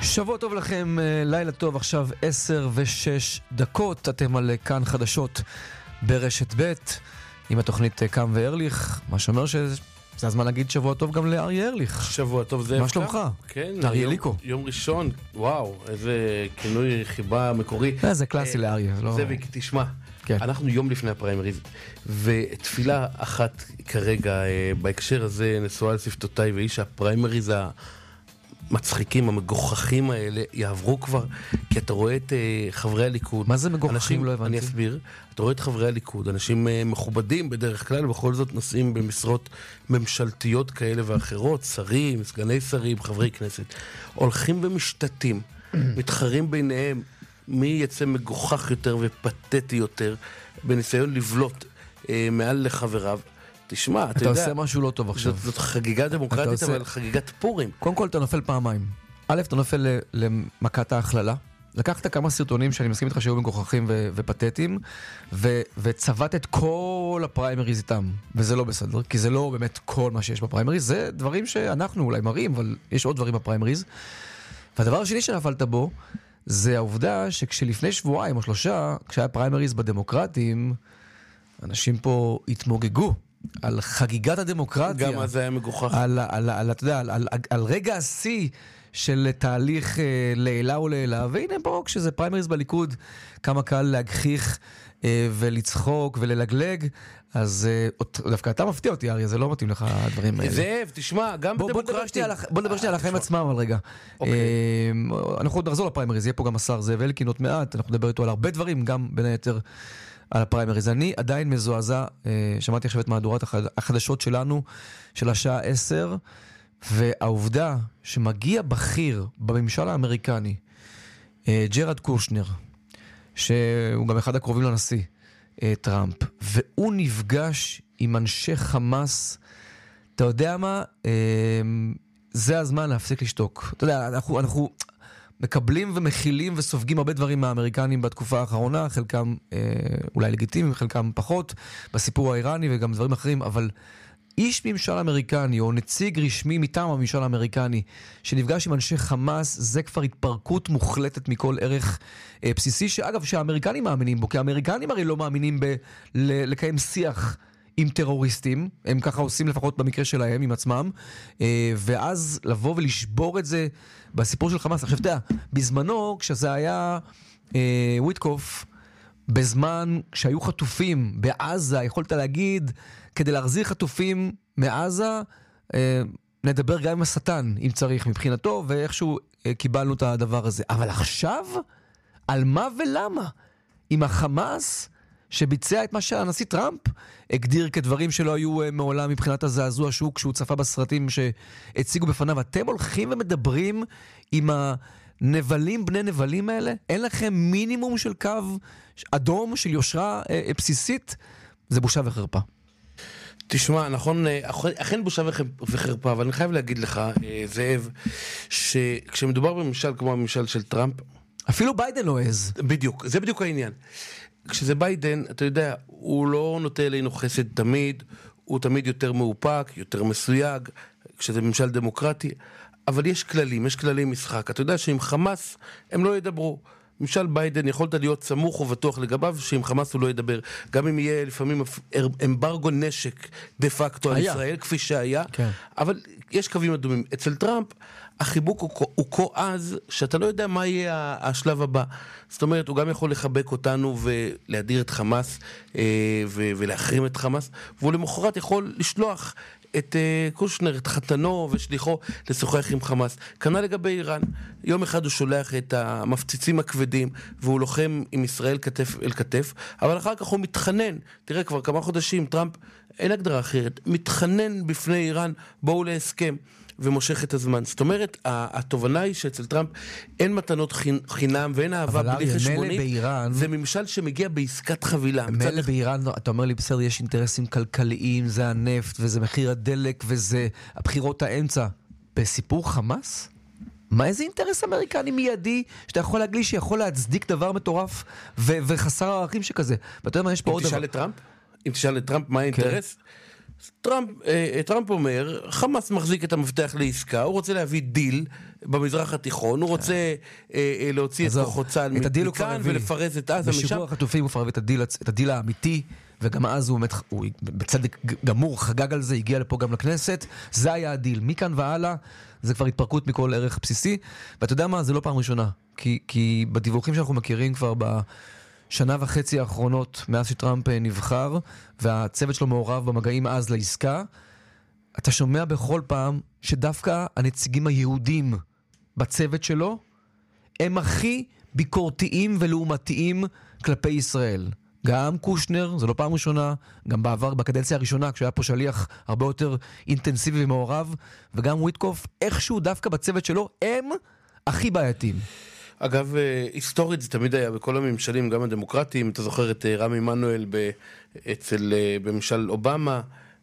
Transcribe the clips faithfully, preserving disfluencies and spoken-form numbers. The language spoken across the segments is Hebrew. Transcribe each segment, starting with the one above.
שבוע טוב לכם, לילה טוב, עכשיו עשר ושש דקות, אתם על כאן חדשות ברשת ב' עם התוכנית קם וארליך, מה שאומר שזה הזמן להגיד שבוע טוב גם לאריה ארליך. שבוע טוב זה... מה שלומך? כן, אריה ליקו. יום ראשון, וואו, איזה כינוי חיבה מקורי. זה קלאסי לאריה. זאביק, תשמע, אנחנו יום לפני הפריימריז, ותפילה אחת כרגע בהקשר הזה נשואה על שפתותיי, ואיש הפריימריז מצחיקים, המגוחכים האלה יעברו כבר, כי אתה רואה את uh, חברי הליכוד. מה זה מגוחכים? לא הבנתי. אני אסביר. אתה רואה את חברי הליכוד, אנשים uh, מכובדים בדרך כלל, בכל זאת נושאים במשרות ממשלתיות כאלה ואחרות, שרים, סגני שרים, חברי כנסת. הולכים ומשתתים, מתחרים ביניהם, מי יצא מגוחך יותר ופתטי יותר, בניסיון לבלוט uh, מעל לחבריו. תשמע, אתה, אתה יודע, עושה משהו לא טוב עכשיו. זאת, זאת חגיגה דמוקרטית, עושה... אבל חגיגת פורים. קודם כל אתה נופל פעמיים. א', אתה נופל למכת ההכללה. לקחת כמה סרטונים שאני מסכים איתך שהיו מגוחכים ו- ופתטיים, ו- וצבט את כל הפריימריז איתם. וזה לא בסדר, כי זה לא באמת כל מה שיש בפריימריז. זה דברים שאנחנו אולי מראים, אבל יש עוד דברים בפריימריז. והדבר השני שנפלת בו, זה העובדה שכשלפני שבועיים או שלושה, כשהיה פריימריז בדמוקרטים, אנשים פה התמוגגו. על חגיגת הדמוקרטיה. גם אז זה היה מגוחך. על, על, על, אתה יודע, על, על, על רגע השיא של תהליך אה, לילה או לילה, והנה פה כשזה פריימריז בליכוד, כמה קל להגחיך אה, ולצחוק וללגלג, אז אה, דווקא אתה מפתיע אותי, אריה, זה לא מתאים לך הדברים האלה. זאב, תשמע, גם בוא, בדמוקרטיה. בוא נדבר שנייה על החיים עצמם, אבל רגע. אוקיי. אה, אנחנו עוד נחזור לפריימריז, יהיה פה גם השר זאב אלקין עוד מעט, אנחנו נדבר איתו על הרבה דברים, גם בין היתר על הפריימריז. אני עדיין מזועזע, שמעתי עכשיו את מהדורת החדשות שלנו, של השעה עשר, והעובדה שמגיע בכיר בממשל האמריקני, ג'רד קושנר, שהוא גם אחד הקרובים לנשיא, טראמפ, והוא נפגש עם אנשי חמאס, אתה יודע מה? זה הזמן להפסיק לשתוק. אתה יודע, אנחנו... אנחנו מקבלים ומכילים וסופגים הרבה דברים מהאמריקנים בתקופה האחרונה, חלקם אה, אולי לגיטימיים, חלקם פחות, בסיפור האיראני וגם דברים אחרים, אבל איש ממשל אמריקני או נציג רשמי מטעם הממשל האמריקני שנפגש עם אנשי חמאס, זה כבר התפרקות מוחלטת מכל ערך אה, בסיסי, שאגב שהאמריקנים מאמינים בו, כי האמריקנים הרי לא מאמינים ב- ל- לקיים שיח עם טרוריסטים, הם ככה עושים לפחות במקרה שלהם עם עצמם, ואז לבוא ולשבור את זה בסיפור של חמאס. עכשיו, אתה יודע, בזמנו, כשזה היה אה, וויטקוף, בזמן שהיו חטופים בעזה, יכולת להגיד, כדי להחזיר חטופים מעזה, אה, נדבר גם עם השטן, אם צריך, מבחינתו, ואיכשהו אה, קיבלנו את הדבר הזה. אבל עכשיו, על מה ולמה? עם החמאס שביצע את מה שהנשיא טראמפ הגדיר כדברים שלא היו מעולם מבחינת הזעזוע שהוא כשהוא צפה בסרטים שהציגו בפניו. אתם הולכים ומדברים עם הנבלים, בני נבלים האלה? אין לכם מינימום של קו אדום, של יושרה אה, בסיסית? זה בושה וחרפה. תשמע, נכון, אכן בושה וחרפה, אבל אני חייב להגיד לך, זאב, שכשמדובר בממשל כמו הממשל של טראמפ, אפילו ביידן לא עז. בדיוק, זה בדיוק העניין. כשזה ביידן, אתה יודע, הוא לא נוטה אלינו חסד תמיד, הוא תמיד יותר מאופק, יותר מסויג, כשזה ממשל דמוקרטי, אבל יש כללים, יש כללי משחק. אתה יודע שעם חמאס הם לא ידברו. ממשל ביידן יכולת להיות סמוך ובטוח לגביו שעם חמאס הוא לא ידבר. גם אם יהיה לפעמים אמברגו נשק דה פקטו על ישראל, כפי שהיה, כן. אבל יש קווים אדומים. אצל טראמפ החיבוק הוא, הוא כה עז שאתה לא יודע מה יהיה השלב הבא. זאת אומרת, הוא גם יכול לחבק אותנו ולהדיר את חמאס ו- ולהחרים את חמאס, והוא למחרת יכול לשלוח את uh, קושנר, את חתנו ושליחו לשוחח עם חמאס. כנ"ל לגבי איראן. יום אחד הוא שולח את המפציצים הכבדים והוא לוחם עם ישראל כתף אל כתף, אבל אחר כך הוא מתחנן. תראה, כבר כמה חודשים טראמפ, אין הגדרה אחרת, מתחנן בפני איראן, בואו להסכם, ומושך את הזמן. זאת אומרת, התובנה היא שאצל טראמפ אין מתנות חינם ואין אהבה בלי חשבונית. באיראן, זה ממשל שמגיע בעסקת חבילה. מלא באיראן, אתה אומר לי, בסדר, יש אינטרסים כלכליים, זה הנפט וזה מחיר הדלק וזה הבחירות האמצע. בסיפור חמאס? מה איזה אינטרס אמריקני מיידי שאתה יכול להגלי שיכול להצדיק דבר מטורף ו- וחסר הערכים שכזה? ואתה יודע מה, יש פה עוד דבר. אם תשאל את טראמפ? אם תשאל את טראמפ מה האינטרס? טראמפ, טראמפ אומר, חמאס מחזיק את המפתח לעסקה, הוא רוצה להביא דיל, במזרח התיכון, הוא רוצה אה, אה, להוציא את כוחות צה"ל מכאן ולפרז את עזה משם. בשבוע החטופים הוא כבר הביא את הדיל, את הדיל האמיתי, וגם אז הוא, הוא בצדק גמור חגג על זה, הגיע לפה גם לכנסת, זה היה הדיל. מכאן והלאה זה כבר התפרקות מכל ערך בסיסי, ואתה יודע מה, זה לא פעם ראשונה, כי, כי בדיווחים שאנחנו מכירים כבר בשנה וחצי האחרונות, מאז שטראמפ נבחר, והצוות שלו מעורב במגעים אז לעסקה, אתה שומע בכל פעם שדווקא הנציגים היהודים בצוות שלו, הם הכי ביקורתיים ולעומתיים כלפי ישראל. גם קושנר, זה לא פעם ראשונה, גם בעבר, בקדנציה הראשונה, כשהיה פה שליח הרבה יותר אינטנסיבי ומעורב, וגם וויטקוף, איכשהו דווקא בצוות שלו, הם הכי בעייתיים. אגב, היסטורית זה תמיד היה בכל הממשלים, גם הדמוקרטיים, אתה זוכר את רמי מנואל אצל, בממשל אובמה,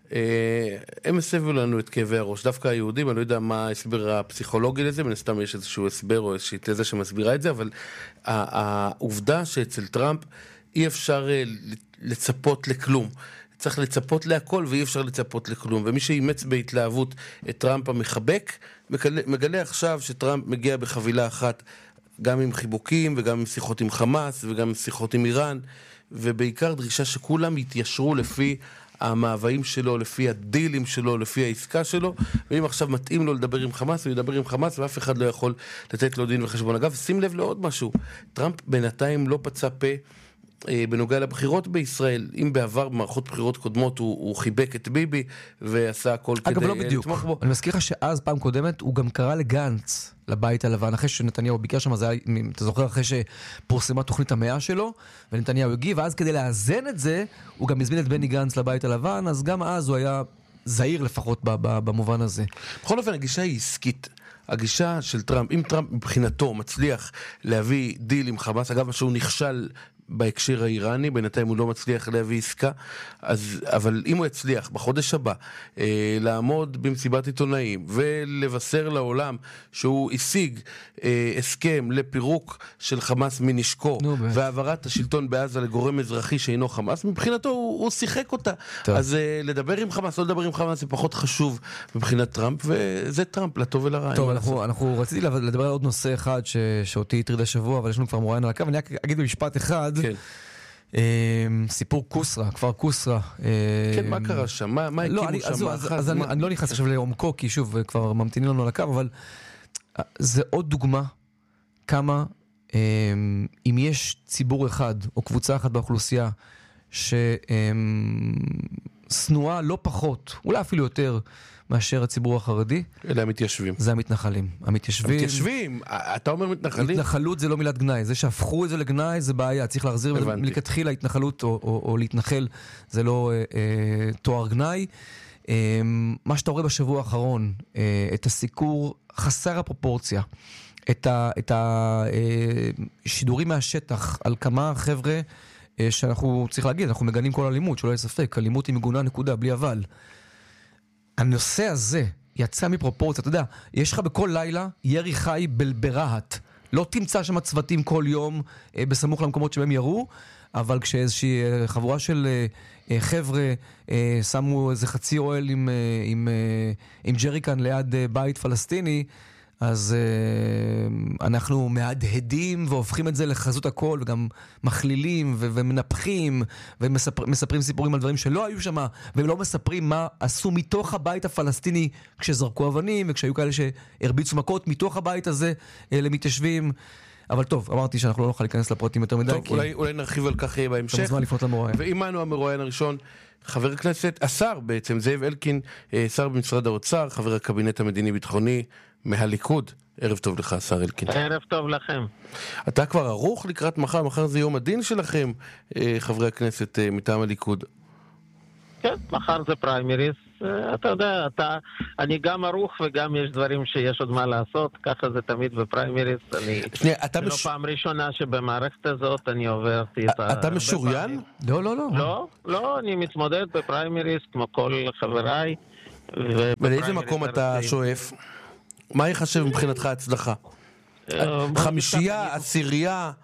הם הסביבו לנו את כאבי הראש, דווקא היהודים, אני לא יודע מה ההסבר הפסיכולוגי לזה, מן הסתם יש איזשהו הסבר או איזושהי תזה שמסבירה את זה, אבל העובדה שאצל טראמפ אי אפשר לצפות לכלום. צריך לצפות להכל ואי אפשר לצפות לכלום. ומי שאימץ בהתלהבות את טראמפ המחבק, מגלה עכשיו שטראמפ מגיע בחבילה אחת, גם עם חיבוקים וגם עם שיחות עם חמאס וגם עם שיחות עם איראן, ובעיקר דרישה שכולם יתיישרו לפי המאוויים שלו, לפי הדילים שלו, לפי העסקה שלו, ואם עכשיו מתאים לו לדבר עם חמאס, הוא ידבר עם חמאס, ואף אחד לא יכול לתת לו דין וחשבון. אגב, שים לב לעוד משהו, טראמפ בינתיים לא פצע פה בנוגע לבחירות בישראל. אם בעבר במערכות בחירות קודמות הוא, הוא חיבק את ביבי ועשה הכל אגב, כדי לא בדיוק. לתמוך בו. אני מזכיר לך שאז פעם קודמת הוא גם קרא לגנץ לבית הלבן, אחרי שנתניהו ביקר שם, זה היה, אתה זוכר, אחרי שפורסמה תוכנית המאה שלו, ונתניהו הגיב, ואז כדי לאזן את זה, הוא גם הזמין את בני גנץ לבית הלבן, אז גם אז הוא היה זהיר לפחות במובן הזה. בכל אופן, הגישה היא עסקית. הגישה של טראמפ, אם טראמפ מבחינתו מצליח להביא דיל עם חמאס, אגב, מה שהוא נכשל בהקשר האיראני, בינתיים הוא לא מצליח להביא עסקה, אז, אבל אם הוא יצליח בחודש הבא אה, לעמוד במסיבת עיתונאים ולבשר לעולם שהוא השיג אה, הסכם לפירוק של חמאס מנשקו והעברת השלטון בעזה לגורם אזרחי שאינו חמאס, מבחינתו הוא, הוא שיחק אותה. טוב. אז אה, לדבר עם חמאס, לא לדבר עם חמאס זה פחות חשוב מבחינת טראמפ, וזה טראמפ לטוב ולרע. טוב, אנחנו, אנחנו רציתי לדבר על עוד נושא אחד ש, שאותי הטריד השבוע, אבל יש לנו כבר מוראיין על הקו, ואני אגיד במשפט אחד, כן. סיפור קוסרה, כפר קוסרה. כן, מה קרה שם? מה, מה הקימו לא, שם? אז, אז, אז אני, אני לא נכנס עכשיו לעומקו, כי שוב, כבר ממתינים לנו על הקו, אבל זה עוד דוגמה כמה, אם יש ציבור אחד, או קבוצה אחת באוכלוסייה, שסנועה לא פחות, אולי אפילו יותר, מאשר הציבור החרדי. אלה המתיישבים. זה המתנחלים. המתיישבים. המתיישבים? אתה אומר מתנחלים? התנחלות זה לא מילת גנאי. זה שהפכו את זה לגנאי זה בעיה. צריך להחזיר מלכתחילה התנחלות או, או, או להתנחל. זה לא אה, אה, תואר גנאי. אה, מה שאתה רואה בשבוע האחרון, אה, את הסיקור חסר הפרופורציה, את, ה, את השידורים מהשטח על כמה חבר'ה אה, שאנחנו, צריך להגיד, אנחנו מגנים כל אלימות, שלא יהיה ספק. אלימות היא מגונה נקודה, בלי אבל. הנושא הזה יצא מפרופורציה, אתה יודע, יש לך בכל לילה ירי חי ברהט, לא תמצא שם צוותים כל יום אה, בסמוך למקומות שבהם ירו, אבל כשאיזושהי אה, חבורה של אה, חבר'ה אה, שמו איזה חצי אוהל עם, אה, עם, אה, עם ג'ריקן ליד אה, בית פלסטיני, אז uh, אנחנו מהדהדים והופכים את זה לחזות הכל, וגם מכלילים ו- ומנפחים ומספרים סיפורים על דברים שלא היו שם, והם לא מספרים מה עשו מתוך הבית הפלסטיני כשזרקו אבנים, וכשהיו כאלה שהרביצו מכות מתוך הבית הזה uh, למתיישבים. אבל טוב, אמרתי שאנחנו לא נוכל להיכנס לפרטים יותר מדי. טוב, כי... אולי, אולי נרחיב על כך בהמשך. אתה מוזמן לפנות למרואיין. ועימנו המרואיין הראשון, חבר הכנסת, השר בעצם, זאב אלקין, שר במשרד האוצר, חבר הקבינט המדיני-ביטחוני מהליכוד. ערב טוב לך, השר אלקין. ערב טוב לכם. אתה כבר ערוך לקראת מחר, מחר זה יום הדין שלכם, חברי הכנסת מטעם הליכוד. כן, מחר זה פריימריס. אתה יודע, אתה, אני גם ערוך וגם יש דברים שיש עוד מה לעשות, ככה זה תמיד בפריימריס. אני, שנייה, אתה זה מש... לא פעם ראשונה שבמערכת הזאת אני עוברתי את ה... אתה משוריין? לא, לא, לא. לא, לא, אני מתמודד בפריימריס כמו כל חבריי. ולאיזה מקום אתה שואף? מה יחשב מבחינתך הצלחה? חמישייה, עשירייה,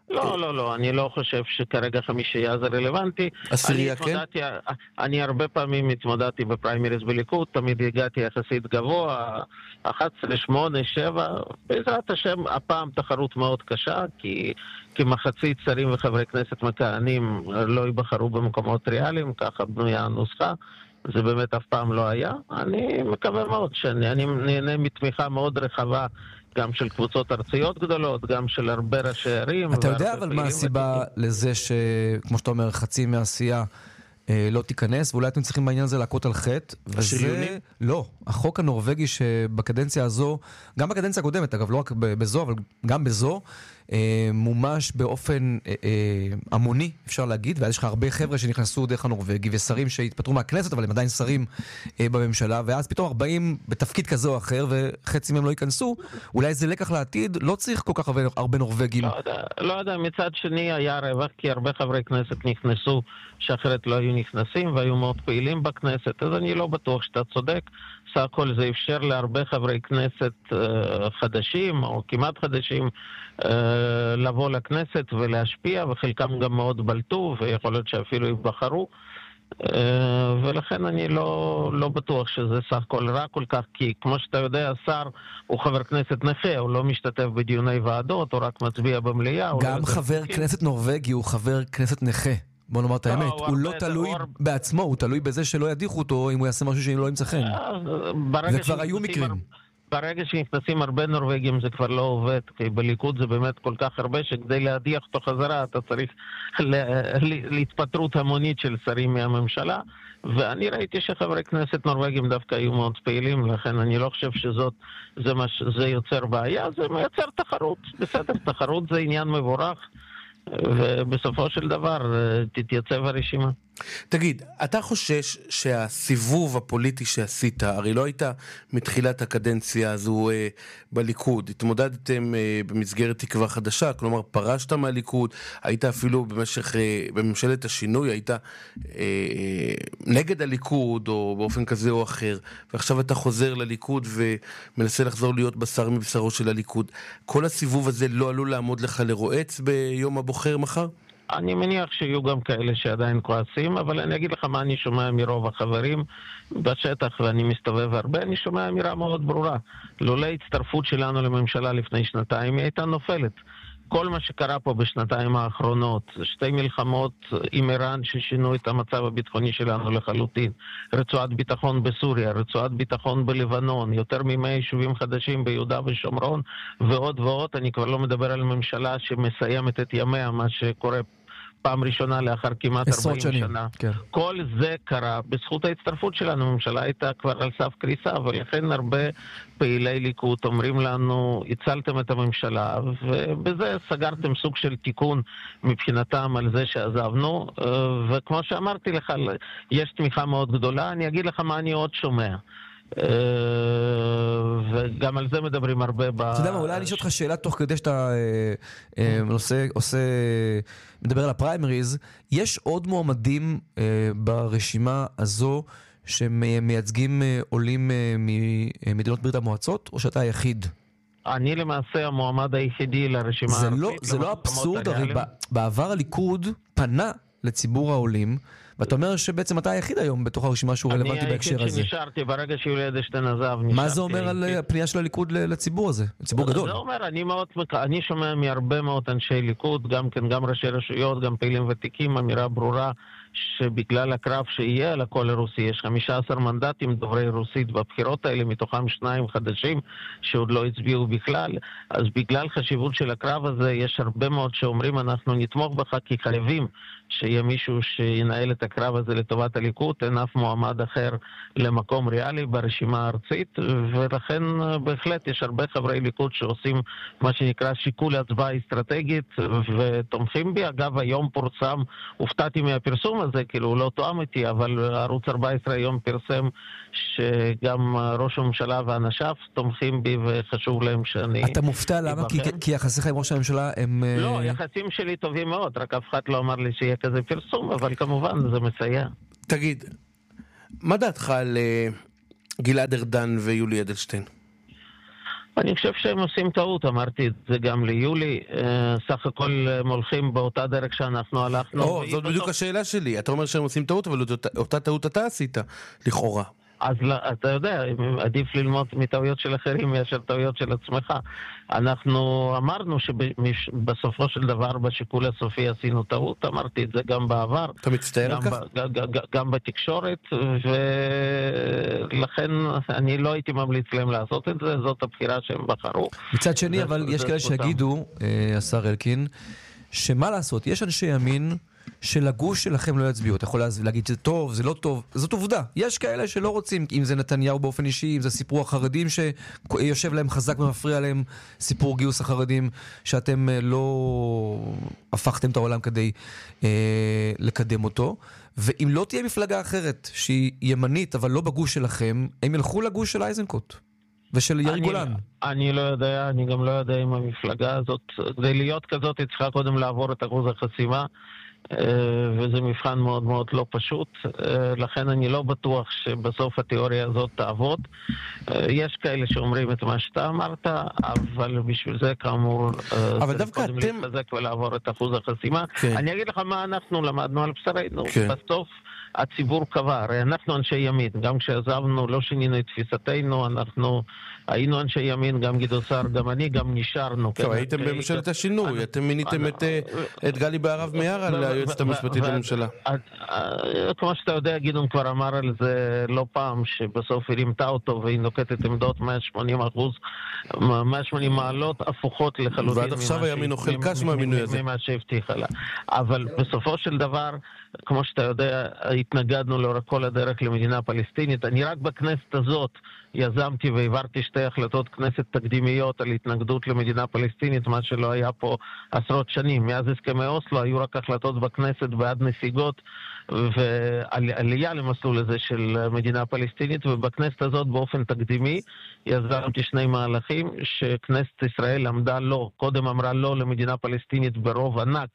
לא, לא, לא, אני לא חושב שכרגע חמישייה זה רלוונטי. עשירייה, כן? אני הרבה פעמים התמודדתי בפריימריז בליכוד, תמיד הגעתי יחסית גבוה, אחת עשרה, שמונה, שבע, בעזרת השם, הפעם תחרות מאוד קשה, כי כמחצית שרים וחברי כנסת מכהנים לא ייבחרו במקומות ריאליים, ככה בנויה הנוסחה. זה באמת אף פעם לא היה. אני מקווה מאוד שאני אני נהנה מתמיכה מאוד רחבה, גם של קבוצות ארציות גדולות, גם של הרבה ראשי ערים. אתה יודע אבל מה הסיבה לזה שכמו שאתה אומר, חצי מהעשייה אה, לא תיכנס, ואולי אתם צריכים בעניין הזה להכות על חטא, וזה... לא, החוק הנורווגי שבקדנציה הזו, גם בקדנציה הקודמת, אגב, לא רק בזו, אבל גם בזו, אה, מומש באופן אה, אה, המוני, אפשר להגיד, ואז יש לך הרבה חבר'ה שנכנסו דרך הנורווגי, ושרים שהתפטרו מהכנסת, אבל הם עדיין שרים אה, בממשלה, ואז פתאום ארבעים בתפקיד כזה או אחר, וחצי מהם לא ייכנסו, אולי זה לקח לעתיד, לא צריך כל כך הרבה, הרבה נורווגים. לא יודע, לא יודע, מצד שני היה רווח, כי הרבה חברי כנסת נכנסו, שאחרת לא היו נכנסים, והיו מאוד פעילים בכנסת, אז אני לא בטוח שאתה צודק. סך הכל זה אפשר להרבה חברי כנסת uh, חדשים, או כמעט חדשים, uh, לבוא לכנסת ולהשפיע, וחלקם גם מאוד בלטו, ויכול להיות שאפילו יבחרו, uh, ולכן אני לא, לא בטוח שזה סך הכל רע כל כך, כי כמו שאתה יודע, השר הוא חבר כנסת נכה, הוא לא משתתף בדיוני ועדות, הוא רק מצביע במליאה. גם חבר כנסת נורווגי הוא חבר כנסת נכה. בוא נאמר את האמת, הוא לא תלוי בעצמו, הוא תלוי בזה שלא ידיחו אותו אם הוא יעשה משהו שלא ימצא חן. וכבר היו מקרים. ברגע שנכנסים הרבה נורווגים זה כבר לא עובד, כי בליכוד זה באמת כל כך הרבה שכדי להדיח אותו חזרה אתה צריך להתפטרות המונית של שרים מהממשלה, ואני ראיתי שחברי כנסת נורווגים דווקא היו מאוד פעילים, לכן אני לא חושב שזאת, זה, מש, זה יוצר בעיה, זה מייצר תחרות, בסדר, תחרות זה עניין מבורך, ובסופו של דבר תתייצב הרשימה. תגיד, אתה חושש שהסיבוב הפוליטי שעשית, הרי לא היית מתחילת הקדנציה הזו אה, בליכוד, התמודדתם אה, במסגרת תקווה חדשה, כלומר פרשת מהליכוד, היית אפילו במשך, אה, בממשלת השינוי, היית אה, אה, נגד הליכוד או באופן כזה או אחר, ועכשיו אתה חוזר לליכוד ומנסה לחזור להיות בשר מבשרו של הליכוד. כל הסיבוב הזה לא עלול לעמוד לך לרועץ ביום הבוחר מחר? אני מניח שיהיו גם כאלה שעדיין כועסים, אבל אני אגיד לך מה אני שומע מרוב החברים בשטח, ואני מסתובב הרבה, אני שומע אמירה מאוד ברורה. לולא הצטרפות שלנו לממשלה לפני שנתיים, היא הייתה נופלת. כל מה שקרה פה בשנתיים האחרונות, שתי מלחמות עם איראן ששינו את המצב הביטחוני שלנו לחלוטין, רצועת ביטחון בסוריה, רצועת ביטחון בלבנון, יותר ממאה יישובים חדשים ביהודה ושומרון, ועוד ועוד. אני כבר לא מדבר על ממשלה שמסיימת את ימיה, מה שקורה פעם ראשונה לאחר כמעט ארבעים שנה. כן. כל זה קרה בזכות ההצטרפות שלנו. הממשלה הייתה כבר על סף קריסה, ולכן הרבה פעילי ליכוד אומרים לנו, הצלתם את הממשלה, ובזה סגרתם סוג של תיקון מבחינתם על זה שעזבנו, וכמו שאמרתי לך, יש תמיכה מאוד גדולה. אני אגיד לך מה אני עוד שומע. וגם על זה מדברים הרבה. אתה יודע מה, אולי אני אשאל אותך שאלה תוך כדי שאתה עושה, מדבר על הפריימריז. יש עוד מועמדים ברשימה הזו שמייצגים עולים ממדינות ברית המועצות, או שאתה היחיד? אני למעשה המועמד היחידי לרשימה הארצית. זה לא אבסורד, הרי בעבר הליכוד פנה לציבור העולים, ואתה אומר שבעצם אתה היחיד היום בתוך הרשימה שהוא רלוונטי בהקשר הזה. אני היחיד שנשארתי, ברגע שיולי אדלשטיין עזב, נשארתי. מה זה אומר על הפנייה של הליכוד לציבור הזה? ציבור גדול. זה אומר, אני מאוד, אני שומע מהרבה מאוד אנשי ליכוד, גם כן, גם ראשי רשויות, גם פעילים ותיקים, אמירה ברורה שבגלל הקרב שיהיה על הקול הרוסי, יש חמישה עשר מנדטים דוברי רוסית בבחירות האלה, מתוכם שניים חדשים שעוד לא הצביעו בכלל, אז בגלל חשיבות של הקרב הזה, יש הרבה מאוד שאומרים, אנחנו נתמוך בך כי חייבים שיהיה מישהו שינהל את הקרב הזה לטובת הליכוד, אין אף מועמד אחר למקום ריאלי ברשימה הארצית, ולכן בהחלט יש הרבה חברי ליכוד שעושים מה שנקרא שיקול הצבעה אסטרטגית ותומכים בי. אגב, היום פורסם, הופתעתי מהפרסום הזה, כאילו הוא לא תואם איתי, אבל ערוץ ארבע עשרה היום פרסם שגם ראש הממשלה ואנשיו תומכים בי וחשוב להם שאני... אתה מופתע למה? כי, כי יחסיך עם ראש הממשלה הם... לא, יחסים שלי טובים מאוד, רק אף אחד לא אמר לי שיהיה כזה פרסום, אבל כמובן זה מסייע. תגיד, מה דעתך על uh, גלעד ארדן ויולי אדלשטיין? אני חושב שהם עושים טעות, אמרתי את זה גם ליולי, סך הכל הם הולכים באותה דרך שאנחנו הלכנו. או, זאת בדיוק השאלה שלי, אתה אומר שהם עושים טעות, אבל אותה טעות אתה עשית, לכאורה. אז אתה יודע, עדיף ללמוד מטעויות של אחרים מאשר טעויות של עצמך. אנחנו אמרנו שבסופו של דבר בשיקול הסופי עשינו טעות, אמרתי את זה גם בעבר. אתה מצטער על כך? גם בתקשורת, ולכן אני לא הייתי ממליץ להם לעשות את זה, זאת הבחירה שהם בחרו. מצד שני, אבל יש כאלה שיגידו, השר אלקין, שמה לעשות, יש אנשי ימין שלגוש שלכם לא יצביעו. אתה יכול להגיד שזה טוב, זה לא טוב, זאת עובדה. יש כאלה שלא רוצים, אם זה נתניהו באופן אישי, אם זה סיפור החרדים שיושב להם חזק ומפריע להם, סיפור גיוס החרדים, שאתם לא הפכתם את העולם כדי אה, לקדם אותו. ואם לא תהיה מפלגה אחרת שהיא ימנית, אבל לא בגוש שלכם, הם ילכו לגוש של אייזנקוט ושל יאיר גולן. אני לא יודע, אני גם לא יודע אם המפלגה הזאת, כדי להיות כזאת, היא צריכה קודם לעבור את אחוז החסימה, וזה מבחן מאוד מאוד לא פשוט, לכן אני לא בטוח שבסוף התיאוריה הזאת תעבוד. יש כאלה שאומרים את מה שאתה אמרת, אבל בשביל זה כאמור צריך קודם אתם... להתחזק ולעבור את אחוז החסימה. כן. אני אגיד לך מה אנחנו למדנו על בשרנו. כן. בסוף הציבור קבע, הרי אנחנו אנשי ימין, גם כשעזבנו לא שינינו את תפיסתנו, אנחנו היינו אנשי ימין, גם גדעון סער, גם אני, גם נשארנו. טוב, הייתם בממשלת השינוי, אתם מיניתם את גלי בהרב מיארה ליועצת המשפטית לממשלה. כמו שאתה יודע, גדעון כבר אמר על זה לא פעם, שבסוף היא רימתה אותו והיא נוקטת עמדות מאה ושמונים אחוז, מאה ושמונים מעלות הפוכות לחלוטין. ועד עכשיו הימין אוכל קש מהמינוי הזה. ממה שהבטיחה לה. אבל בסופו של דבר, כמו שאתה יודע, התנגדנו לאורך כל הדרך למדינה פלסטינית. אני רק בכנסת הזאת יזמתי והעברתי שתי החלטות כנסת תקדימיות על התנגדות למדינה פלסטינית, מה שלא היה פה עשרות שנים. מאז הסכמי אוסלו היו רק החלטות בכנסת בעד נסיגות ועלייה למסלול הזה של מדינה פלסטינית, ובכנסת הזאת באופן תקדימי יזמתי שני מהלכים שכנסת ישראל עמדה לא, קודם אמרה לא למדינה פלסטינית ברוב ענק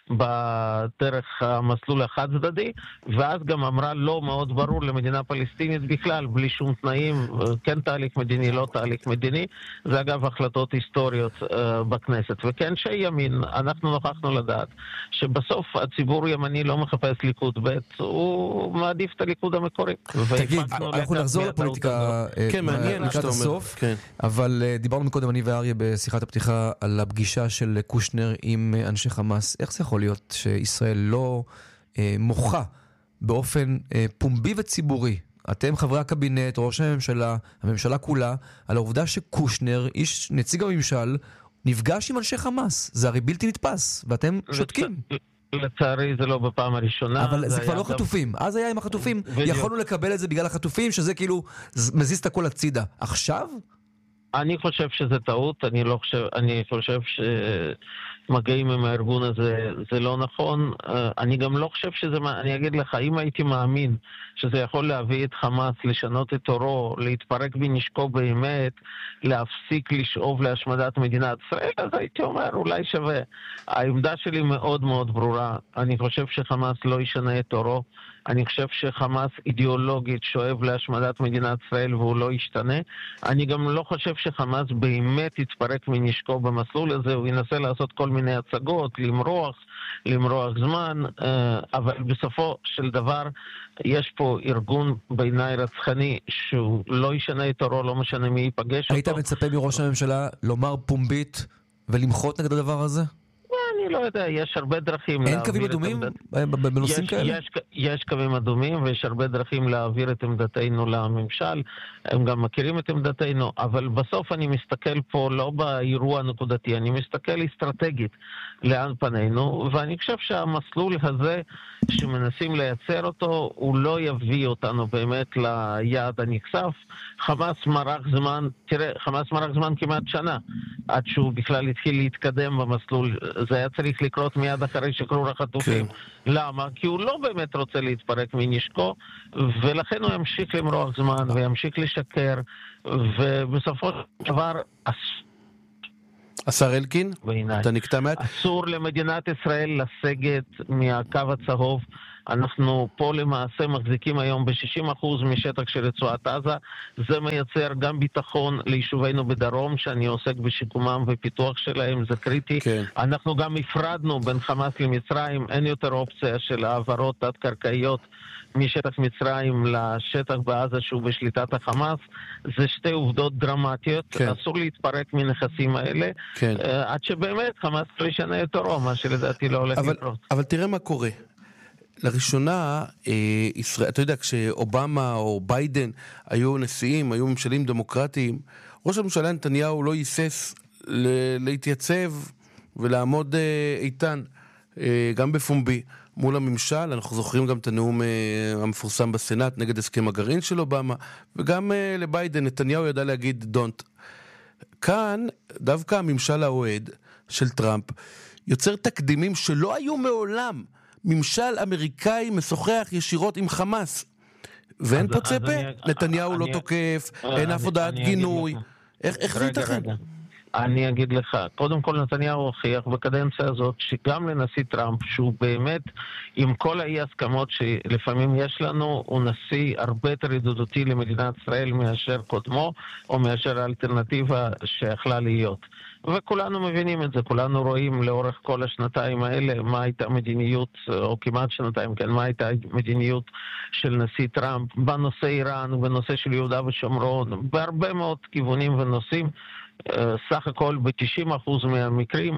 בדרך המסלול החד צדדי, ואז גם אמרה לא מאוד ברור למדינה פלסטינית בכלל, בלי שום תנאים, כן תהליך מדיני, לא תהליך מדיני. זה אגב החלטות היסטוריות uh, בכנסת. וכן שימין, אנחנו נוכחנו לדעת שבסוף הציבור ימני לא מחפש ליכוד ב', הוא מעדיף את הליכוד המקורי. תגיד, אנחנו נחזור לפוליטיקה לקראת הסוף, אבל דיברנו מקודם אני ואריה בשיחת הפתיחה על הפגישה של קושנר עם אנשי חמאס. איך זה יכול להיות שישראל לא אה, מוחה באופן אה, פומבי וציבורי, אתם חברי הקבינט, ראש הממשלה, הממשלה כולה, על העובדה שקושנר, איש נציג הממשל, נפגש עם אנשי חמאס? זה הרי בלתי נתפס, ואתם שותקים. לצערי זה לא בפעם הראשונה. אבל זה כבר לא חטופים. אז היה עם החטופים. יכולנו לקבל את זה בגלל החטופים, שזה כאילו מזיז את הכל הצידה. עכשיו? אני חושב שזה טעות, אני לא חושב, אני חושב שמגעים עם הארגון הזה זה לא נכון. אני גם לא חושב שזה, אני אגיד לך, אם הייתי מאמין שזה יכול להביא את חמאס לשנות את אורו, להתפרק בנשקו באמת, להפסיק לשאוב להשמדת מדינת ישראל, אז הייתי אומר, אולי שווה. העמדה שלי מאוד מאוד ברורה. אני חושב שחמאס לא ישנה את אורו. אני חושב שחמאס אידיאולוגית שואב להשמדת מדינת ישראל והוא לא ישתנה. אני גם לא חושב שחמאס באמת יתפרק מנשקו במסלול הזה, הוא ינסה לעשות כל מיני הצגות, למרוח, למרוח זמן, אבל בסופו של דבר יש פה ארגון בעיניי רצחני שהוא לא ישנה את אורו, לא משנה מי ייפגש אותו. היית מצפה מראש הממשלה לומר פומבית ולמחות נגד הדבר הזה? אני לא יודע, יש הרבה דרכים אין קווים אדומים בנושאים כאלה? יש, יש קווים אדומים ויש הרבה דרכים להעביר את עמדתנו לממשל, הם גם מכירים את עמדתנו, אבל בסוף אני מסתכל פה לא באירוע הנקודתי, אני מסתכל אסטרטגית לאן פנינו, ואני חושב שהמסלול הזה שמנסים לייצר אותו, הוא לא יביא אותנו באמת ליעד הנכסף. חמאס מרח זמן, תראה, חמאס מרח זמן כמעט שנה, עד שהוא בכלל התחיל להתקדם במסלול. זה היה צריך לקרות מיד אחרי שחרור החטופים. כן. למה? כי הוא לא באמת רוצה להתפרק מנשקו, ולכן הוא ימשיך למרוח זמן, וימשיך לשקר, ובסופו של דבר... השר אלקין, אתה נקטע מעט. אסור למדינת ישראל לסגת מהקו הצהוב אנחנו פה למעשה מחזיקים היום ב-שישים אחוז משטח של רצועת עזה. זה מייצר גם ביטחון ליישובינו בדרום, שאני עוסק בשיקומם ופיתוח שלהם, זה קריטי. כן. אנחנו גם הפרדנו בין חמאס למצרים, אין יותר אופציה של העברות תת-קרקעיות משטח מצרים לשטח בעזה שהוא בשליטת החמאס. זה שתי עובדות דרמטיות, כן. אסור להתפרק מנכסים האלה, כן. עד שבאמת חמאס לא ישנה יותר, מה שלדעתי לא הולך אבל, לקרות. אבל תראה מה קורה. לראשונה, אה, ישראל, אתה יודע, כשאובמה או ביידן היו נשיאים, היו ממשלים דמוקרטיים, ראש הממשלה נתניהו לא ייסס ל- להתייצב ולעמוד אה, איתן, אה, גם בפומבי, מול הממשל. אנחנו זוכרים גם את הנאום אה, המפורסם בסנאט נגד הסכם הגרעין של אובמה, וגם אה, לביידן, נתניהו ידע להגיד דונט. כאן, דווקא הממשל האוהד של טראמפ, יוצר תקדימים שלא היו מעולם. ממשל אמריקאי משוחח ישירות עם חמאס, ואין פוצה פה. נתניהו לא תוקף, אין אף הודעת גינוי. איך זה ייתכן? אני אגיד לך, קודם כל נתניהו הוכיח בקדנציה הזאת שגם לנשיא טראמפ, שהוא באמת עם כל האי הסכמות שלפעמים יש לנו, הוא נשיא הרבה יותר ידידותי למדינת ישראל מאשר קודמו, או מאשר האלטרנטיבה שיכלה להיות. וכולנו מבינים את זה, כולנו רואים לאורך כל השנתיים האלה מה הייתה מדיניות, או כמעט שנתיים, כן, מה הייתה מדיניות של נשיא טראמפ בנושא איראן, בנושא של יהודה ושומרון, בהרבה מאוד כיוונים ונושאים. סך הכל ב-תשעים אחוז מהמקרים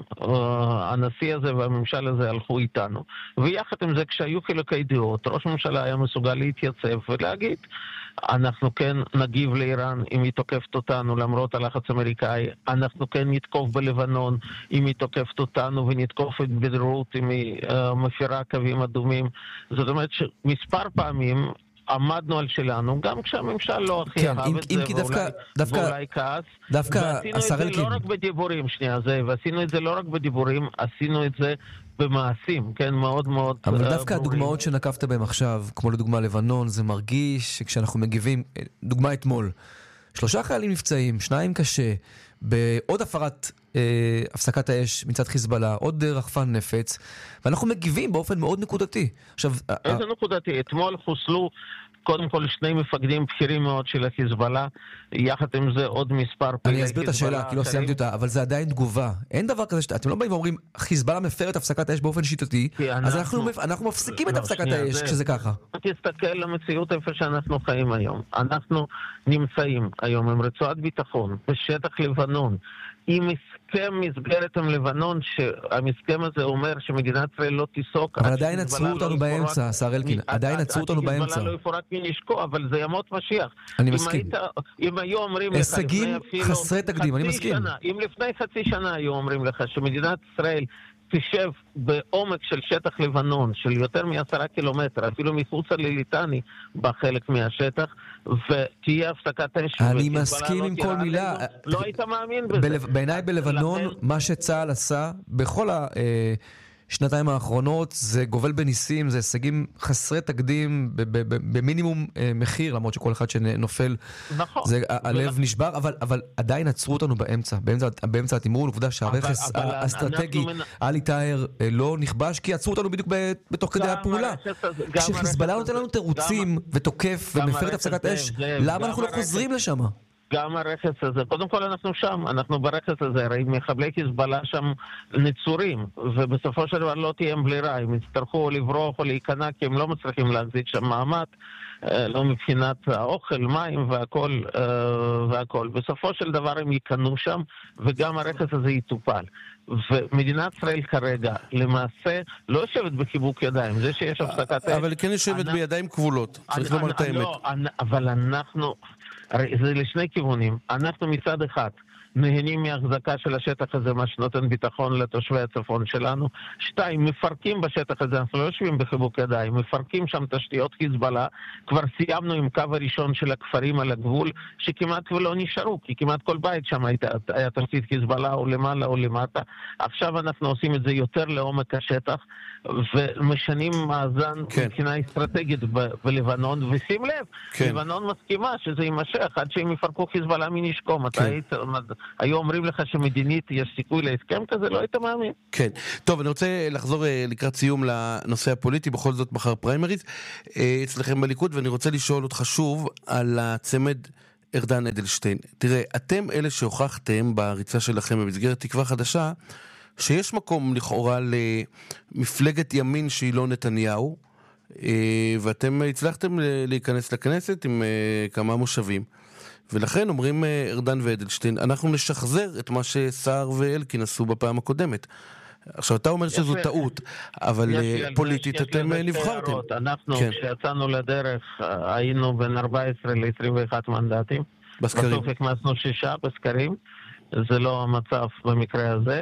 הנשיא הזה והממשל הזה הלכו איתנו. ויחד עם זה, כשהיו חילוקי דעות, ראש ממשלה היה מסוגל להתייצב ולהגיד, אנחנו כן נגיב לאיראן אם היא תוקפת אותנו למרות הלחץ האמריקאי, אנחנו כן נתקוף בלבנון אם היא תוקפת אותנו, ונתקוף את ביירות אם היא מפירה קווים אדומים. זאת אומרת שמספר פעמים עמדנו על שלנו, גם כשהממשל לא הכי אהב את זה, ואולי כעס. ועשינו את זה לא רק בדיבורים, שנייה, ועשינו את זה לא רק בדיבורים, עשינו את זה במעשים, כן, מאוד מאוד... אבל דווקא הדוגמאות שנקפת בהם עכשיו, כמו לדוגמה לבנון, זה מרגיש שכשאנחנו מגיבים, דוגמה אתמול, שלושה חיילים נפצעים, שניים קשה, בעוד הפרת אה, הפסקת האש מצד חיזבאללה, עוד רחפן נפץ, ואנחנו מגיבים באופן מאוד נקודתי. עכשיו, איזה נקודתי? אתמול חוסלו קודם כל שני מפקדים בכירים מאוד של החיזבאללה, יחד עם זה עוד מספר פעילי אני אסביר את השאלה, כי לא סיימתי אותה, אבל זה עדיין תגובה. אין דבר כזה, אתם לא באים ואומרים, חיזבאללה מפר את הפסקת האש באופן שיטתי, אז אנחנו מפסיקים את הפסקת האש כשזה ככה. תסתכל למציאות איפה שאנחנו חיים היום. אנחנו נמצאים היום עם רצועת ביטחון בשטח לבנון, עם הסכם מסגרת עם לבנון, שהמסכם הזה אומר שמדינת ישראל לא תיסוק. אבל עדיין עצרו אותנו באמצע, שר אלקין, עדיין עצרו אותנו באמצע. לא יפורק מנשקו, אבל זה ימות משיח. אני מסכים. אם היו אומרים לך... הישגים חסרי תקדים, אני מסכים. אם לפני חצי שנה היו אומרים לך שמדינת ישראל תשב בעומק של שטח לבנון, של יותר מעשרה קילומטר, אפילו מחוצה לליטני בחלק מהשטח, ותהיה הפסקת אש. אני מסכים עם כל מילה. לא היית מאמין בזה. בעיניי בלבנון, מה שצה"ל עשה בכל השנתיים האחרונות, זה גובל בניסים, זה הישגים חסרי תקדים, במינימום מחיר, למרות שכל אחד שנופל, הלב נשבר, אבל עדיין עצרו אותנו באמצע, באמצע התמרון, עובדה שהרכס האסטרטגי עלי טאהר לא נכבש, כי עצרו אותנו בדיוק בתוך כדי הפעולה. כשחיזבאללה נותן לנו תירוצים ותוקף ומפר את הפסקת אש, למה אנחנו לא חוזרים לשם? גם הרכס הזה, קודם כל אנחנו שם, אנחנו ברכס הזה, הרי מחבלי חיזבאללה שם נצורים, ובסופו של דבר לא תהיה בלירה, הם יצטרכו לברוח או להיכנע, כי הם לא מצליחים להחזיק שם מעמד, לא מבחינת האוכל, מים והכל, והכל. בסופו של דבר הם ייכנו שם, וגם הרכס הזה יטופל. ומדינת ישראל כרגע למעשה לא יושבת בחיבוק ידיים, זה שיש הפסקת... אבל כן יושבת בידיים כבולות, צריך לומר את האמת. אבל אנחנו... הרי זה לשני כיוונים. אנחנו מצד אחד נהנים מהחזקה של השטח הזה, מה שנותן ביטחון לתושבי הצפון שלנו. שתיים, מפרקים בשטח הזה, אנחנו לא יושבים בחיבוק ידיים, מפרקים שם תשתיות חיזבאללה. כבר סיימנו עם קו הראשון של הכפרים על הגבול, שכמעט ולא נשארו, כי כמעט כל בית שם הייתה, היה תשתית חיזבאללה או למעלה או למטה. עכשיו אנחנו עושים את זה יותר לעומק השטח, ומשנים מאזן כן. מבחינה אסטרטגית ב- בלבנון, ושים לב, כן. לבנון מסכימה שזה יימשך עד שהם יפרקו חיזבאללה מנשקו. מתי, כן. היו אומרים לך שמדינית יש סיכוי להסכם כזה, לא היית מאמין. כן. טוב, אני רוצה לחזור לקראת סיום לנושא הפוליטי, בכל זאת מחר פריימריז אצלכם בליכוד, ואני רוצה לשאול אותך שוב על הצמד ארדן אדלשטיין. תראה, אתם אלה שהוכחתם בריצה שלכם במסגרת תקווה חדשה, שיש מקום לכאורה למפלגת ימין שהיא לא נתניהו, ואתם הצלחתם להיכנס לכנסת עם כמה מושבים. ולכן אומרים ארדן ואדלשטיין, אנחנו נשחזר את מה שסער ואלקין עשו בפעם הקודמת. עכשיו אתה אומר שזו טעות, אבל פוליטית אתם נבחרתם. אנחנו כשיצאנו לדרך היינו בין ארבע עשרה ל-עשרים ואחד מנדטים. בסוף הכנסנו שישה בסקרים, זה לא המצב במקרה הזה.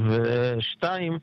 ושתיים,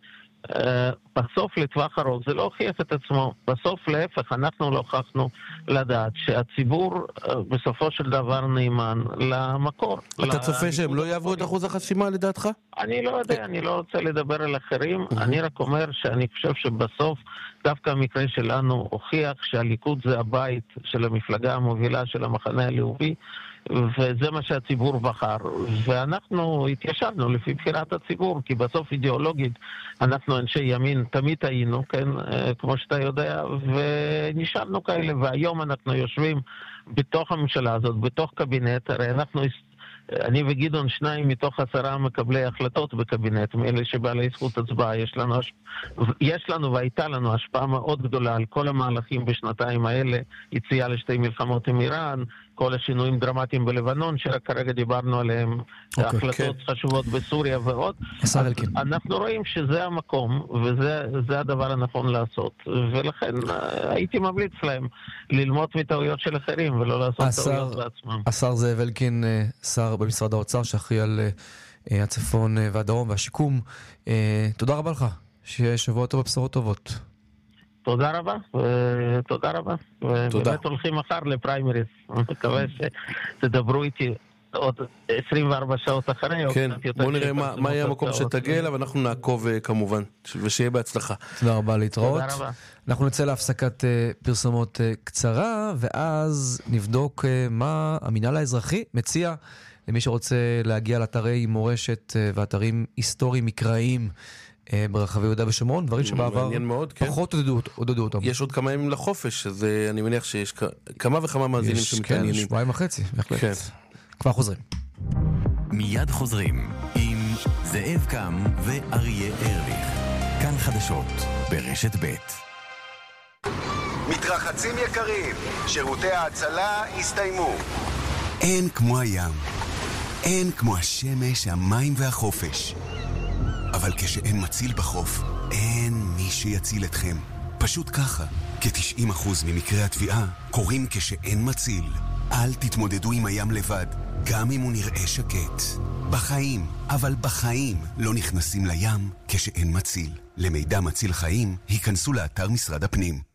בסוף לטווח ארוך זה לא הוכיח את עצמו. בסוף להפך, אנחנו לא הוכחנו לדעת שהציבור בסופו של דבר נאמן למקור. אתה צופה שהם לא יעברו את אחוז החסימה לדעתך? אני לא יודע, אני לא רוצה לדבר על אחרים, אני רק אומר שאני חושב שבסוף דווקא המקרה שלנו הוכיח שהליכוד זה הבית של המפלגה המובילה של המחנה הלאומי, וזה מה שהציבור בחר, ואנחנו התיישבנו לפי בחירת הציבור, כי בסוף אידיאולוגית אנחנו אנשי ימין תמיד היינו, כן, כמו שאתה יודע, ונשארנו כאלה, והיום אנחנו יושבים בתוך הממשלה הזאת, בתוך קבינט, הרי אנחנו, אני וגדעון שניים מתוך עשרה מקבלי החלטות בקבינט, מאלה שבעלי זכות הצבעה, יש לנו, יש לנו והייתה לנו השפעה מאוד גדולה על כל המהלכים בשנתיים האלה, יציאה לשתי מלחמות עם איראן, כל השינויים דרמטיים בלבנון, שרק כרגע דיברנו עליהם, okay, החלטות okay. חשובות בסוריה ועוד. אנחנו רואים שזה המקום, וזה הדבר הנכון לעשות. ולכן הייתי ממליץ להם ללמוד מטעויות של אחרים, ולא לעשות טעויות בעצמם. השר זאב אלקין, שר במשרד האוצר, שאחראי על הצפון והדרום והשיקום. תודה רבה לך, שיהיה שבוע טוב ובשורות טובות. תודה רבה, תודה רבה. ובאמת הולכים מחר לפריימריז. אני מקווה שתדברו איתי עוד עשרים וארבע שעות אחרי. כן, בוא נראה מה יהיה המקום שתגיע אליו, ואנחנו נעקוב כמובן, ושיהיה בהצלחה. תודה רבה, להתראות. אנחנו נצא להפסקת פרסומות קצרה, ואז נבדוק מה המינהל האזרחי מציע למי שרוצה להגיע לאתרי מורשת ואתרים היסטוריים מקראיים ברחבי יהודה ושומרון, דברים שבעבר פחות עודדו אותם. יש עוד כמה ימים לחופש, אז אני מניח שיש כמה וכמה מאזינים שמתעניינים. כן, שבועיים וחצי, בהחלט. כבר חוזרים. מיד חוזרים עם זאב קם ואריה ארליך. כאן חדשות ברשת ב'. מתרחצים יקרים, שירותי ההצלה הסתיימו. אין כמו הים, אין כמו השמש, המים והחופש. אבל כשאין מציל בחוף, אין מי שיציל אתכם. פשוט ככה, כ-תשעים אחוז ממקרי התביעה קורים כשאין מציל. אל תתמודדו עם הים לבד, גם אם הוא נראה שקט. בחיים, אבל בחיים לא נכנסים לים כשאין מציל. למידע מציל חיים, היכנסו לאתר משרד הפנים.